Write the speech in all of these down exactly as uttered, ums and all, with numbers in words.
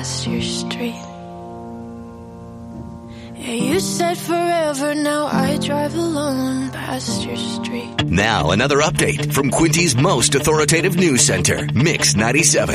your street. Yeah, you said forever, now I drive alone past your street. Now another update from Quinty's most authoritative news center, Mix ninety-seven.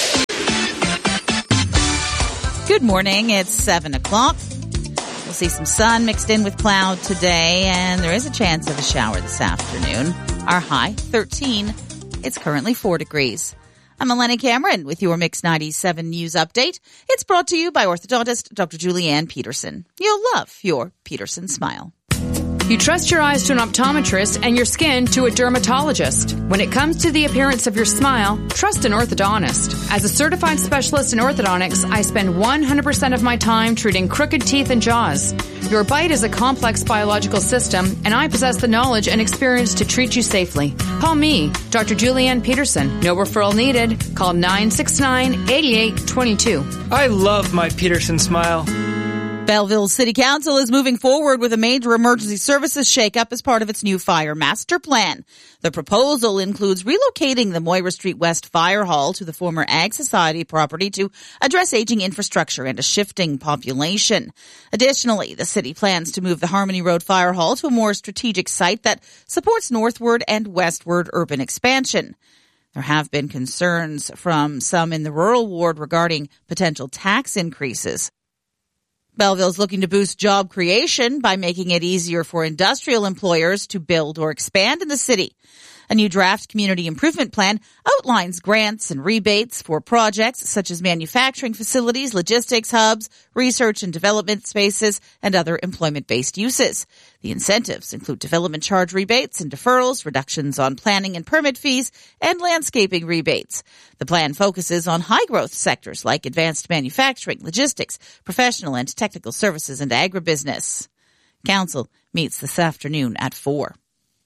Good morning. It's seven o'clock. We'll see some sun mixed in with cloud today, and there is a chance of a shower this afternoon. Our high, thirteen. It's currently four degrees. I'm Eleni Cameron with your Mix ninety-seven News Update. It's brought to you by orthodontist Doctor Julianne Peterson. You'll love your Peterson smile. You trust your eyes to an optometrist and your skin to a dermatologist. When it comes to the appearance of your smile, trust an orthodontist. As a certified specialist in orthodontics, I spend one hundred percent of my time treating crooked teeth and jaws. Your bite is a complex biological system, and I possess the knowledge and experience to treat you safely. Call me, Doctor Julianne Peterson. No referral needed. Call nine six nine, eight eight two two. I love my Peterson smile. Belleville City Council is moving forward with a major emergency services shakeup as part of its new fire master plan. The proposal includes relocating the Moira Street West Fire Hall to the former Ag Society property to address aging infrastructure and a shifting population. Additionally, the city plans to move the Harmony Road Fire Hall to a more strategic site that supports northward and westward urban expansion. There have been concerns from some in the rural ward regarding potential tax increases. Belleville's looking to boost job creation by making it easier for industrial employers to build or expand in the city. A new draft community improvement plan outlines grants and rebates for projects such as manufacturing facilities, logistics hubs, research and development spaces, and other employment-based uses. The incentives include development charge rebates and deferrals, reductions on planning and permit fees, and landscaping rebates. The plan focuses on high-growth sectors like advanced manufacturing, logistics, professional and technical services, and agribusiness. Council meets this afternoon at four.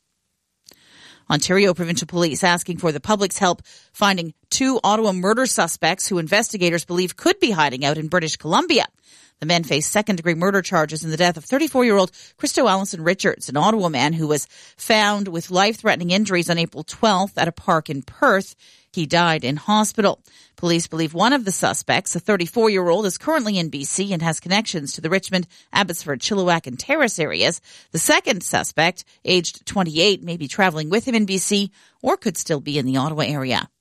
Ontario Provincial Police asking for the public's help finding two Ottawa murder suspects who investigators believe could be hiding out in British Columbia. The men face second-degree murder charges in the death of thirty-four-year-old Christo Allison Richards, an Ottawa man who was found with life-threatening injuries on April twelfth at a park in Perth. He died in hospital. Police believe one of the suspects, a thirty-four-year-old, is currently in B C and has connections to the Richmond, Abbotsford, Chilliwack, and Terrace areas. The second suspect, aged twenty-eight, may be traveling with him in B C or could still be in the Ottawa area.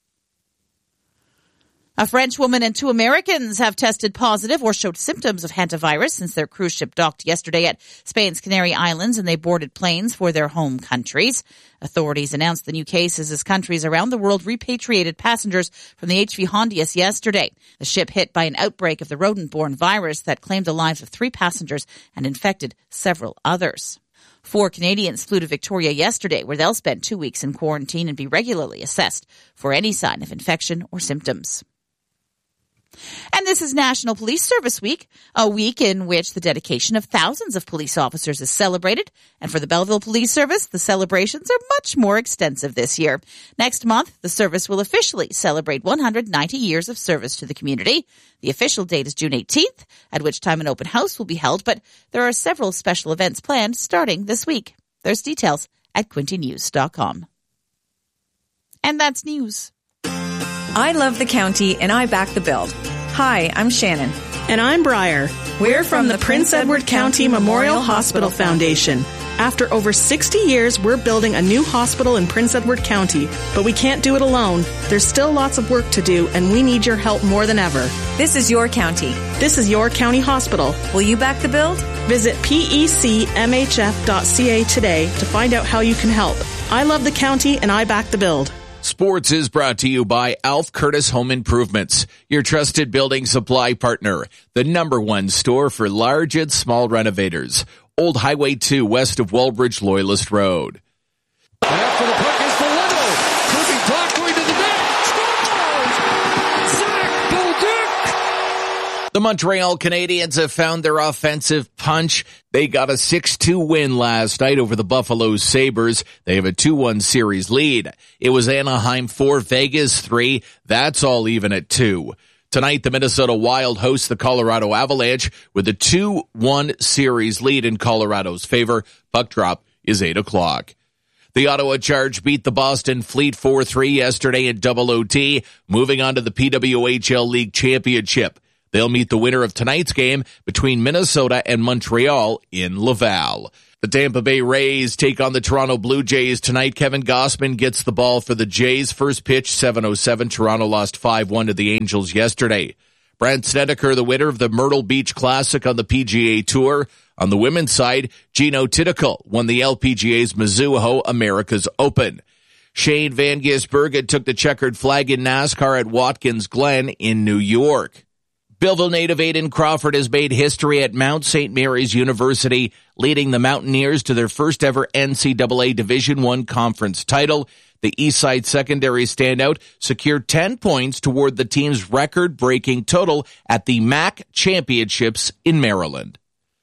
A French woman and two Americans have tested positive or showed symptoms of hantavirus since their cruise ship docked yesterday at Spain's Canary Islands and they boarded planes for their home countries. Authorities announced the new cases as countries around the world repatriated passengers from the H V Hondias yesterday. The ship hit by an outbreak of the rodent-borne virus that claimed the lives of three passengers and infected several others. Four Canadians flew to Victoria yesterday, where they'll spend two weeks in quarantine and be regularly assessed for any sign of infection or symptoms. And this is National Police Service Week, a week in which the dedication of thousands of police officers is celebrated. And for the Belleville Police Service, the celebrations are much more extensive this year. Next month, the service will officially celebrate one hundred ninety years of service to the community. The official date is June eighteenth, at which time an open house will be held, but there are several special events planned starting this week. There's details at quinty news dot com. And that's news. I love the county and I back the build. Hi, I'm Shannon. And I'm Briar. We're from the Prince Edward County Memorial Hospital Foundation. After over sixty years, we're building a new hospital in Prince Edward County, but we can't do it alone. There's still lots of work to do, and we need your help more than ever. This is your county. This is your county hospital. Will you back the build? Visit P E C M H F dot C A today to find out how you can help. I love the county, and I back the build. Sports is brought to you by Alf Curtis Home Improvements, your trusted building supply partner, the number one store for large and small renovators. Old Highway two west of Wellbridge Loyalist Road. And after the puck is for Little. Kirby Doc going to the net. Scores! Zach Bolduc! The Montreal Canadiens have found their offensive punch. They got a six two win last night over the Buffalo Sabres. They have a two one series lead. It was Anaheim four, Vegas three. That's all even at two. Tonight, the Minnesota Wild host the Colorado Avalanche with a two one series lead in Colorado's favor. Puck drop is eight o'clock. The Ottawa Charge beat the Boston Fleet four three yesterday in double O T, moving on to the P W H L League Championship. They'll meet the winner of tonight's game between Minnesota and Montreal in Laval. The Tampa Bay Rays take on the Toronto Blue Jays tonight. Kevin Gausman gets the ball for the Jays. First pitch, seven oh seven. Toronto lost five one to the Angels yesterday. Brandt Snedeker, the winner of the Myrtle Beach Classic on the P G A Tour. On the women's side, Gino Tidical won the L P G A's Mizuho America's Open. Shane Van Gisbergen took the checkered flag in NASCAR at Watkins Glen in New York. Belleville native Aiden Crawford has made history at Mount Saint Mary's University, leading the Mountaineers to their first ever N C double A Division I conference title. The Eastside Secondary standout secured ten points toward the team's record-breaking total at the M A C Championships in Maryland.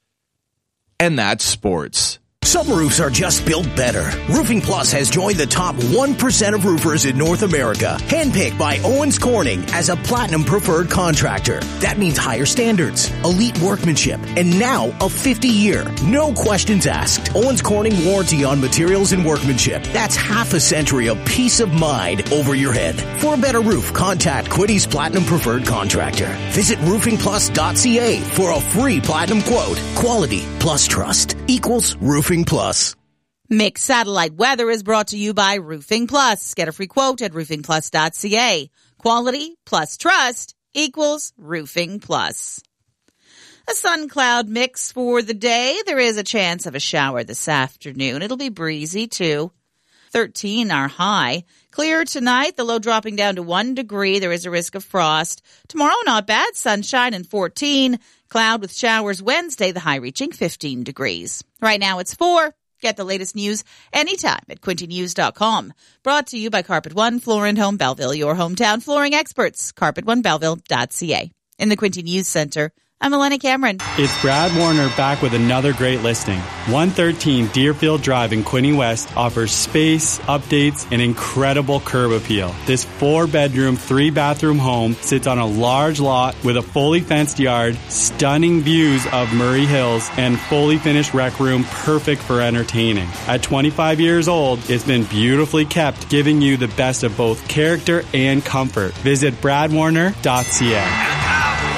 And that's sports. Some roofs are just built better. Roofing Plus has joined the top one percent of roofers in North America. Handpicked by Owens Corning as a platinum preferred contractor. That means higher standards, elite workmanship, and now a fifty year, no questions asked, Owens Corning warranty on materials and workmanship. That's half a century of peace of mind over your head. For a better roof, contact Quiddy's Platinum Preferred Contractor. Visit roofing plus dot c a for a free platinum quote. Quality plus trust equals Roofing Plus. Mixed Satellite Weather is brought to you by Roofing Plus. Get a free quote at roofing plus dot c a. Quality plus trust equals Roofing Plus. A sun-cloud mix for the day. There is a chance of a shower this afternoon. It'll be breezy, too. thirteen our high. Clear tonight, the low dropping down to one degree. There is a risk of frost. Tomorrow, not bad. Sunshine and fourteen. Cloud with showers Wednesday, the high reaching fifteen degrees. Right now it's four. Get the latest news anytime at quinte news dot com. Brought to you by Carpet One, Floor and Home Belleville, your hometown flooring experts. carpet one belleville dot c a. In the Quinte News Center, I'm Elena Cameron. It's Brad Warner back with another great listing. one thirteen Deerfield Drive in Quinte West offers space, updates, and incredible curb appeal. This four-bedroom, three-bathroom home sits on a large lot with a fully fenced yard, stunning views of Murray Hills, and fully finished rec room perfect for entertaining. At twenty-five years old, it's been beautifully kept, giving you the best of both character and comfort. Visit brad warner dot c a.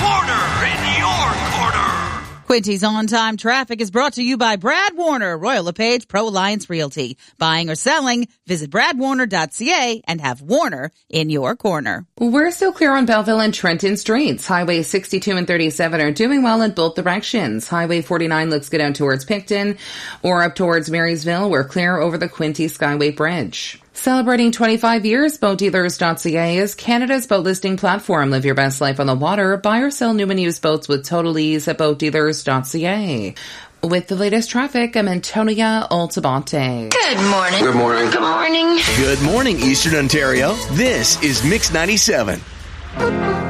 Quinty's on-time traffic is brought to you by Brad Warner, Royal LePage Pro Alliance Realty. Buying or selling, visit brad warner dot c a and have Warner in your corner. We're still clear on Belleville and Trenton streets. Highway sixty-two and thirty-seven are doing well in both directions. Highway forty-nine looks good out towards Picton or up towards Marysville. We're clear over the Quinte Skyway Bridge. Celebrating twenty-five years, boat dealers dot c a is Canada's boat listing platform. Live your best life on the water. Buy or sell new and used boats with total ease at boat dealers dot c a. With the latest traffic, I'm Antonia Altabate. Good morning. Good morning. Good morning. Good morning, Eastern Ontario. This is Mix ninety-seven.